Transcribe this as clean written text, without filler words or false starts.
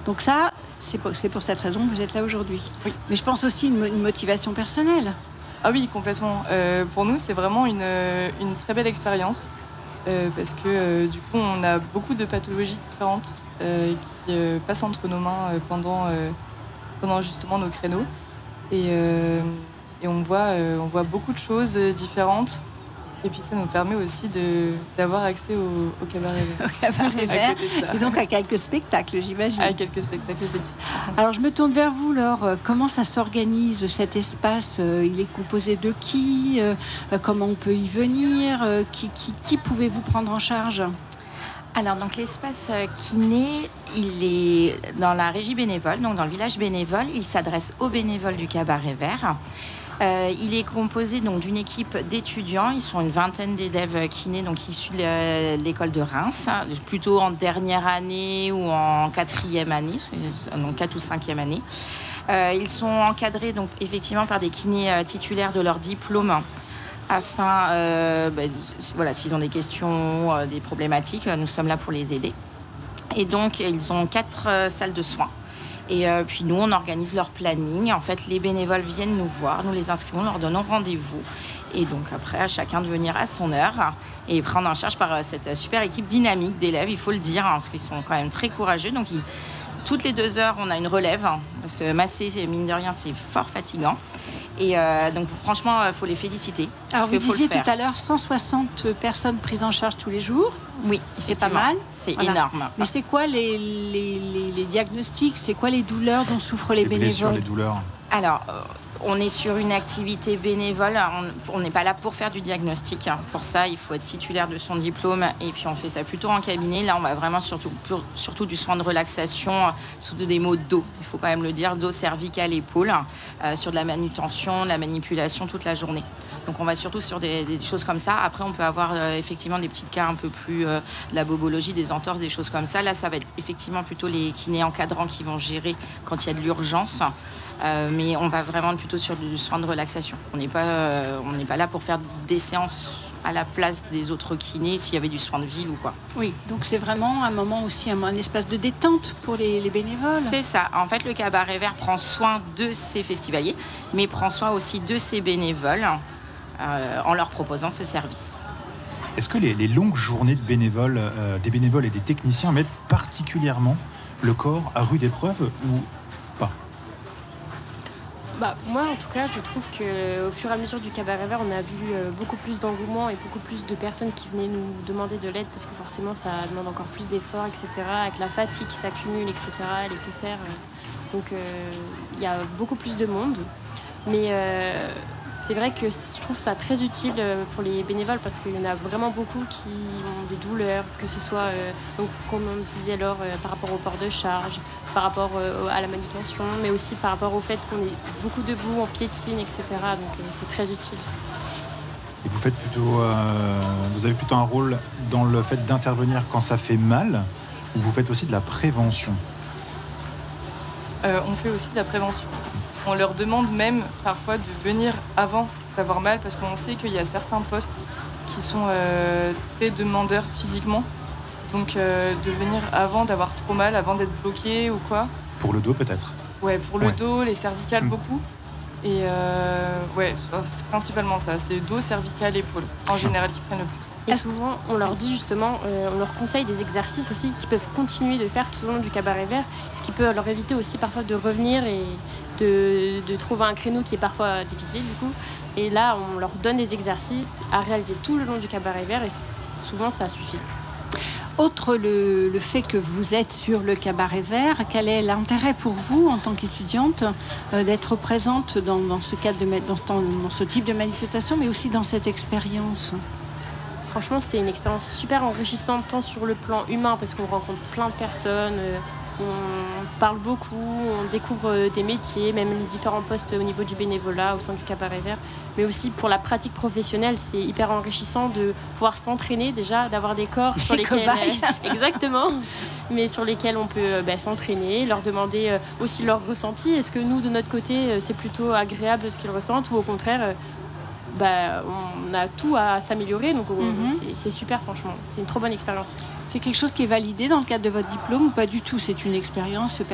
Donc ça, c'est pour cette raison que vous êtes là aujourd'hui. Oui. Mais je pense aussi une motivation personnelle. Ah oui, complètement. Pour nous, c'est vraiment une très belle expérience parce que du coup, on a beaucoup de pathologies différentes qui passent entre nos mains pendant justement nos créneaux. Et on voit beaucoup de choses différentes. Et puis ça nous permet aussi d'avoir accès au cabaret vert. Au cabaret vert. Et donc à quelques spectacles, j'imagine. À quelques spectacles, effectivement. Alors je me tourne vers vous, Laure. Comment ça s'organise cet espace? Il est composé de qui? Comment on peut y venir? Qui pouvez-vous prendre en charge? Alors, donc l'espace kiné, il est dans la régie bénévole, donc dans le village bénévole. Il s'adresse aux bénévoles du cabaret vert. Il est composé donc d'une équipe d'étudiants. Ils sont une vingtaine d'élèves kinés, donc issus de l'école de Reims, plutôt en dernière année ou en quatrième année, donc 4 ou 5e année. Ils sont encadrés donc effectivement par des kinés titulaires de leur diplôme. Afin, voilà, s'ils ont des questions, des problématiques, nous sommes là pour les aider. Et donc, ils ont 4 salles de soins. Et puis nous, on organise leur planning. En fait, les bénévoles viennent nous voir, nous les inscrivons, leur donnons rendez-vous. Et donc après, à chacun de venir à son heure et prendre en charge par cette super équipe dynamique d'élèves, il faut le dire, parce qu'ils sont quand même très courageux. Donc toutes les 2 heures, on a une relève, parce que masser, mine de rien, c'est fort fatigant. Et donc franchement, il faut les féliciter. Alors vous disiez tout à l'heure 160 personnes prises en charge tous les jours. Oui, c'est pas mal. C'est énorme. Mais c'est quoi les diagnostics? C'est quoi les douleurs dont souffrent les bénévoles? Blessures, les douleurs. Alors, on est sur une activité bénévole. On n'est pas là pour faire du diagnostic. Pour ça, il faut être titulaire de son diplôme. Et puis, on fait ça plutôt en cabinet. Là, on va vraiment surtout du soin de relaxation, surtout des maux de dos. Il faut quand même le dire, dos cervical, épaule, sur de la manutention, de la manipulation toute la journée. Donc, on va surtout sur des choses comme ça. Après, on peut avoir effectivement des petits cas un peu plus de la bobologie, des entorses, des choses comme ça. Là, ça va être effectivement plutôt les kinés encadrants qui vont gérer quand il y a de l'urgence. Mais on va vraiment plutôt sur du soin de relaxation. On n'est pas là pour faire des séances à la place des autres kinés s'il y avait du soin de ville ou quoi. Oui, donc c'est vraiment un moment aussi, un espace de détente pour les bénévoles. C'est ça. En fait, le cabaret vert prend soin de ses festivaliers, mais prend soin aussi de ses bénévoles en leur proposant ce service. Est-ce que les longues journées de bénévoles, des bénévoles et des techniciens mettent particulièrement le corps à rude épreuve ou pas? Moi, en tout cas, je trouve qu'au fur et à mesure du cabaret vert, on a vu beaucoup plus d'engouement et beaucoup plus de personnes qui venaient nous demander de l'aide parce que forcément, ça demande encore plus d'efforts, etc. Avec la fatigue qui s'accumule, etc., les concerts. Donc, il y a beaucoup plus de monde. Mais c'est vrai que je trouve ça très utile pour les bénévoles parce qu'il y en a vraiment beaucoup qui ont des douleurs, que ce soit, donc, comme on disait alors, par rapport au port de charge, par rapport à la manutention, mais aussi par rapport au fait qu'on est beaucoup debout, on piétine, etc. Donc c'est très utile. Et vous avez plutôt un rôle dans le fait d'intervenir quand ça fait mal, ou vous faites aussi de la prévention? On fait aussi de la prévention. On leur demande même parfois de venir avant d'avoir mal parce qu'on sait qu'il y a certains postes qui sont très demandeurs physiquement. Donc de venir avant d'avoir trop mal, avant d'être bloqué ou quoi. Pour le dos peut-être? Ouais, pour le dos, les cervicales beaucoup. Et c'est principalement ça, c'est dos, cervical, épaule, en général qui prennent le plus. Et souvent, on leur dit justement, on leur conseille des exercices aussi qu'ils peuvent continuer de faire tout au long du cabaret vert, ce qui peut leur éviter aussi parfois de revenir et de trouver un créneau qui est parfois difficile du coup. Et là, on leur donne des exercices à réaliser tout le long du cabaret vert et souvent ça suffit. Autre le fait que vous êtes sur le cabaret vert, quel est l'intérêt pour vous en tant qu'étudiante d'être présente dans ce cadre dans ce type de manifestation, mais aussi dans cette expérience? Franchement, c'est une expérience super enrichissante tant sur le plan humain parce qu'on rencontre plein de personnes, on parle beaucoup, on découvre des métiers, même les différents postes au niveau du bénévolat au sein du cabaret vert. Mais aussi pour la pratique professionnelle, c'est hyper enrichissant de pouvoir s'entraîner déjà, d'avoir des corps sur lesquels exactement, mais sur lesquels on peut s'entraîner, leur demander aussi leur ressenti. Est-ce que nous de notre côté c'est plutôt agréable ce qu'ils ressentent ou au contraire on a tout à s'améliorer, donc c'est super franchement, c'est une trop bonne expérience. C'est quelque chose qui est validé dans le cadre de votre diplôme ou pas du tout? C'est une expérience